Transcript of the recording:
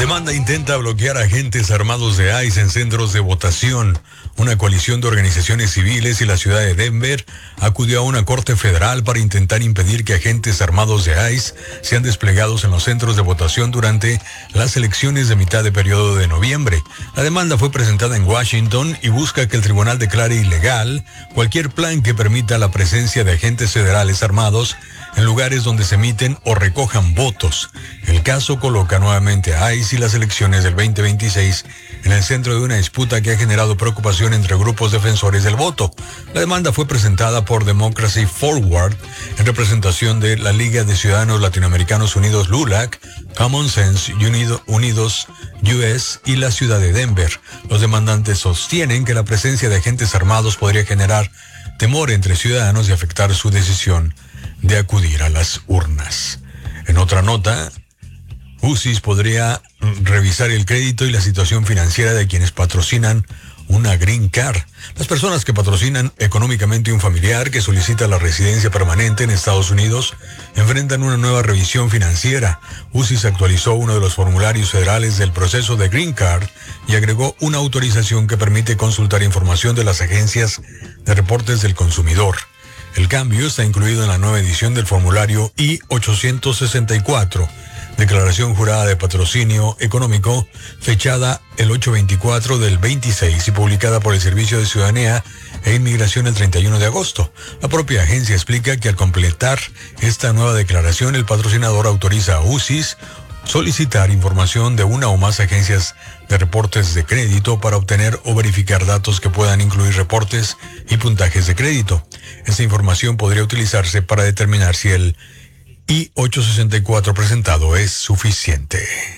Demanda intenta bloquear agentes armados de ICE en centros de votación. Una coalición de organizaciones civiles y la ciudad de Denver acudió a una corte federal para intentar impedir que agentes armados de ICE sean desplegados en los centros de votación durante las elecciones de mitad de periodo de noviembre. La demanda fue presentada en Washington y busca que el tribunal declare ilegal cualquier plan que permita la presencia de agentes federales armados en lugares donde se emiten o recojan votos. El caso coloca nuevamente a ICE y las elecciones del 2026 en el centro de una disputa que ha generado preocupación entre grupos defensores del voto. La demanda fue presentada por Democracy Forward en representación de la Liga de Ciudadanos Latinoamericanos Unidos LULAC, Common Sense Unidos US y la ciudad de Denver. Los demandantes sostienen que la presencia de agentes armados podría generar temor entre ciudadanos y afectar su decisión de acudir a las urnas. En otra nota, UCIS podría revisar el crédito y la situación financiera de quienes patrocinan una Green Card. Las personas que patrocinan económicamente un familiar que solicita la residencia permanente en Estados Unidos enfrentan una nueva revisión financiera. UCIS actualizó uno de los formularios federales del proceso de Green Card y agregó una autorización que permite consultar información de las agencias de reportes del consumidor. El cambio está incluido en la nueva edición del formulario I-864, declaración jurada de patrocinio económico, fechada el 8/24 del 26 y publicada por el Servicio de Ciudadanía e Inmigración el 31 de agosto. La propia agencia explica que al completar esta nueva declaración, el patrocinador autoriza a UCIS solicitar información de una o más agencias de reportes de crédito para obtener o verificar datos que puedan incluir reportes y puntajes de crédito. Esta información podría utilizarse para determinar si el I-864 presentado es suficiente.